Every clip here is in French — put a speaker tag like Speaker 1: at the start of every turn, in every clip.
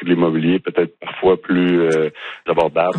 Speaker 1: prix de l'immobilier peut-être parfois plus abordable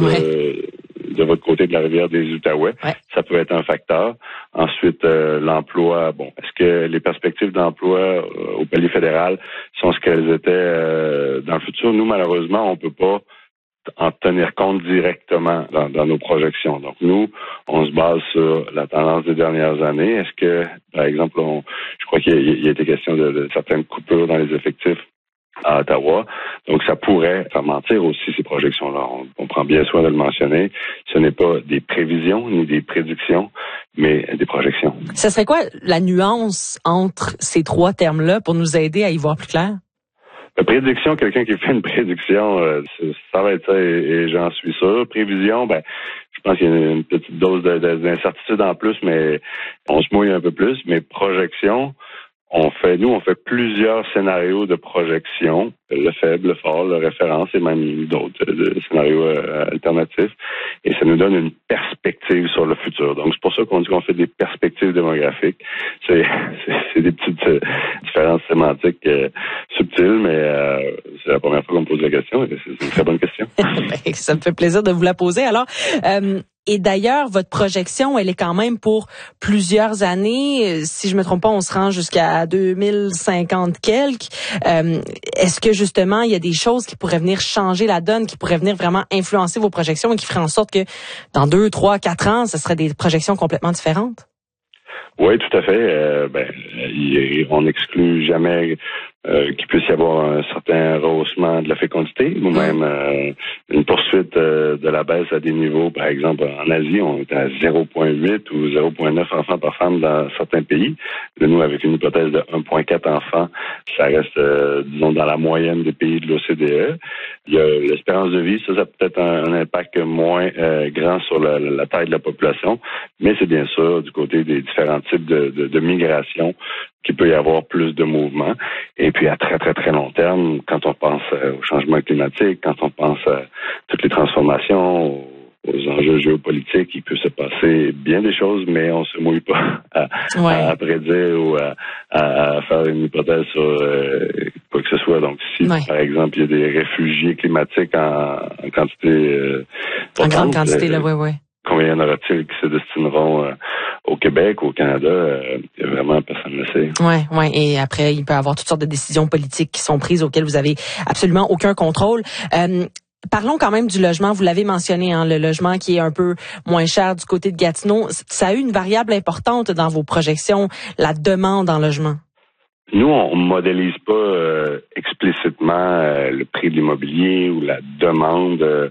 Speaker 1: de votre côté de la rivière des Outaouais.
Speaker 2: Ouais.
Speaker 1: Ça peut être un facteur. Ensuite, l'emploi. Bon, est-ce que les perspectives d'emploi au palier fédéral sont ce qu'elles étaient dans le futur? Nous, malheureusement, on peut pas en tenir compte directement dans nos projections. Donc, nous, on se base sur la tendance des dernières années. Est-ce que, par exemple, je crois qu'il y a été question de certaines coupures dans les effectifs à Ottawa. Donc, ça pourrait faire mentir aussi ces projections-là. On prend bien soin de le mentionner. Ce n'est pas des prévisions ni des prédictions, mais des projections.
Speaker 2: Ça serait quoi la nuance entre ces trois termes-là pour nous aider à y voir plus clair?
Speaker 1: La prédiction, quelqu'un qui fait une prédiction, ça va être ça et j'en suis sûr. Prévision, je pense qu'il y a une petite dose d'incertitude en plus, mais on se mouille un peu plus. Mais projection, on fait plusieurs scénarios de projection, le faible, le fort, le référence et même d'autres scénarios alternatifs. Et ça nous donne une perspective sur le futur. Donc, c'est pour ça qu'on dit qu'on fait des perspectives démographiques. C'est des petites différences sémantiques subtiles, mais c'est la première fois qu'on me pose la question et c'est une très bonne question.
Speaker 2: Ça me fait plaisir de vous la poser. Alors, et d'ailleurs, votre projection, elle est quand même pour plusieurs années. Si je me trompe pas, on se rend jusqu'à 2050 quelques. Est-ce que justement, il y a des choses qui pourraient venir changer la donne, qui pourraient venir vraiment influencer vos projections et qui feraient en sorte que dans 2, 3, 4 ans, ce seraient des projections complètement différentes?
Speaker 1: Oui, tout à fait. On n'exclut jamais qu'il puisse y avoir un certain rehaussement de la fécondité ou même une poursuite de la baisse à des niveaux. Par exemple, en Asie, on est à 0,8 ou 0,9 enfants par femme dans certains pays. Nous, avec une hypothèse de 1,4 enfants, ça reste, disons, dans la moyenne des pays de l'OCDE. Il y a l'espérance de vie, ça peut être un impact moins grand sur la taille de la population, mais c'est bien sûr du côté des différents types de migration qu'il peut y avoir plus de mouvements. Et puis à très, très, très long terme, quand on pense au changement climatique, quand on pense à toutes les transformations, aux enjeux géopolitiques, il peut se passer bien des choses, mais on se mouille pas à prédire ou à faire une hypothèse sur quoi que ce soit. Donc, si, par exemple, il y a des réfugiés climatiques en quantité
Speaker 2: en grande quantité, là, oui.
Speaker 1: Combien y en aura-t-il qui se destineront au Québec, au Canada? Vraiment, personne ne le sait.
Speaker 2: Oui. Et après, il peut y avoir toutes sortes de décisions politiques qui sont prises auxquelles vous avez absolument aucun contrôle. Parlons quand même du logement. Vous l'avez mentionné, le logement qui est un peu moins cher du côté de Gatineau. Ça a eu une variable importante dans vos projections, la demande en logement.
Speaker 1: Nous, on modélise pas explicitement le prix de l'immobilier ou la demande.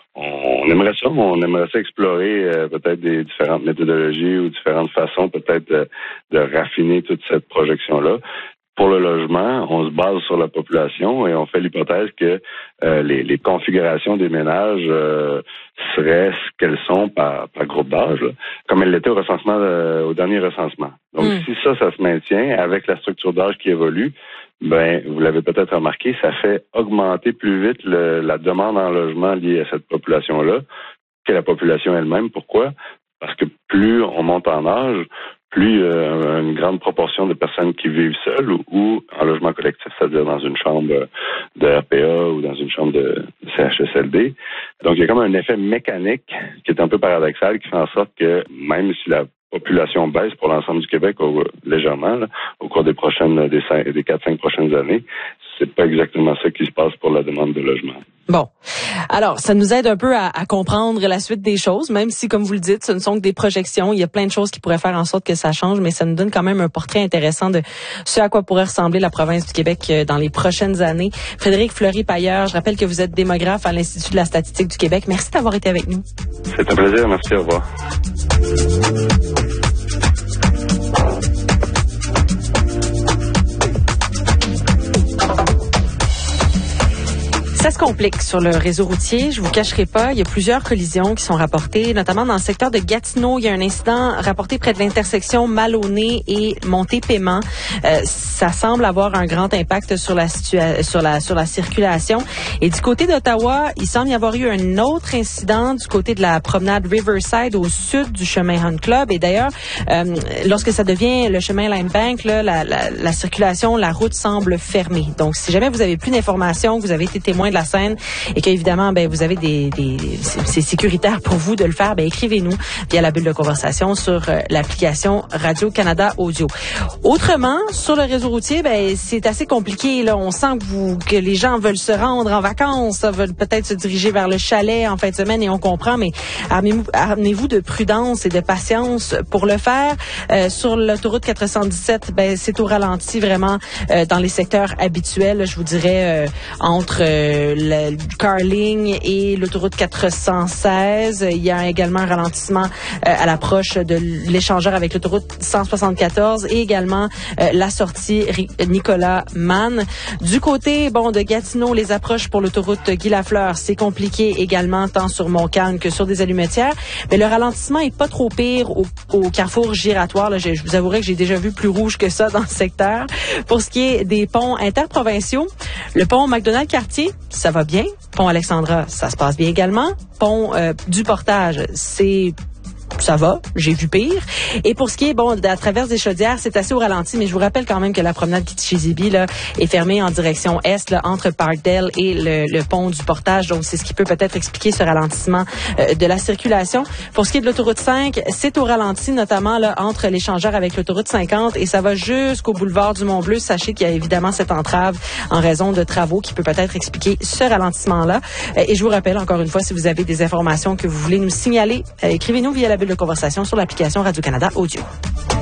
Speaker 1: On aimerait ça explorer peut-être des différentes méthodologies ou différentes façons peut-être de raffiner toute cette projection-là. Pour le logement, on se base sur la population et on fait l'hypothèse que les configurations des ménages seraient ce qu'elles sont par groupe d'âge, comme elles l'étaient au dernier recensement. Donc, si ça se maintient avec la structure d'âge qui évolue, vous l'avez peut-être remarqué, ça fait augmenter plus vite la demande en logement liée à cette population-là que la population elle-même. Pourquoi? Parce que plus on monte en âge, plus une grande proportion de personnes qui vivent seules ou en logement collectif, c'est-à-dire dans une chambre de RPA ou dans une chambre de CHSLD. Donc, il y a comme un effet mécanique qui est un peu paradoxal qui fait en sorte que même si la population baisse pour l'ensemble du Québec légèrement au cours des 4-5 prochaines années, c'est pas exactement ça qui se passe pour la demande de logement.
Speaker 2: Bon. Alors, ça nous aide un peu à comprendre la suite des choses, même si, comme vous le dites, ce ne sont que des projections. Il y a plein de choses qui pourraient faire en sorte que ça change, mais ça nous donne quand même un portrait intéressant de ce à quoi pourrait ressembler la province du Québec dans les prochaines années. Frédéric Fleury-Pailleur, je rappelle que vous êtes démographe à l'Institut de la statistique du Québec. Merci d'avoir été avec nous.
Speaker 1: C'est un plaisir. Merci. Au revoir.
Speaker 2: Ça se complique sur le réseau routier. Je vous cacherai pas, il y a plusieurs collisions qui sont rapportées, notamment dans le secteur de Gatineau. Il y a un incident rapporté près de l'intersection Maloney et Montée-Paiement. Ça semble avoir un grand impact sur la circulation. Et du côté d'Ottawa, il semble y avoir eu un autre incident du côté de la promenade Riverside au sud du chemin Hunt Club. Et d'ailleurs, lorsque ça devient le chemin Limebank, là, la circulation, la route semble fermée. Donc, si jamais vous avez plus d'informations, que vous avez été témoin de la Seine et qu'évidemment, vous avez c'est sécuritaire pour vous de le faire, écrivez-nous via la bulle de conversation sur l'application Radio-Canada Audio. Autrement, sur le réseau routier, c'est assez compliqué, là. On sent que les gens veulent se rendre en vacances, veulent peut-être se diriger vers le chalet en fin de semaine et on comprend, mais armez-vous de prudence et de patience pour le faire. Sur l'autoroute 417, c'est au ralenti vraiment dans les secteurs habituels, je vous dirais entre le Carling et l'autoroute 416. Il y a également un ralentissement à l'approche de l'échangeur avec l'autoroute 174 et également la sortie Nicolas Mann. Du côté de Gatineau, les approches pour l'autoroute Guy Lafleur, c'est compliqué également tant sur Montcalm que sur des allumetières. Mais le ralentissement est pas trop pire au carrefour giratoire. Là, je vous avouerai que j'ai déjà vu plus rouge que ça dans le secteur. Pour ce qui est des ponts interprovinciaux, le pont McDonald-Cartier, ça va bien. Pont Alexandra, ça se passe bien également. Pont du Portage, ça va, j'ai vu pire. Et pour ce qui est, à travers des Chaudières, c'est assez au ralenti, mais je vous rappelle quand même que la promenade Kitchizibi, là, est fermée en direction est, là, entre Parkdale et le pont du Portage. Donc, c'est ce qui peut peut-être expliquer ce ralentissement de la circulation. Pour ce qui est de l'autoroute 5, c'est au ralenti, notamment, là, entre l'échangeur avec l'autoroute 50 et ça va jusqu'au boulevard du Mont-Bleu. Sachez qu'il y a évidemment cette entrave en raison de travaux qui peut peut-être expliquer ce ralentissement-là. Et je vous rappelle encore une fois, si vous avez des informations que vous voulez nous signaler, écrivez-nous via la bulle de conversation sur l'application Radio-Canada Audio.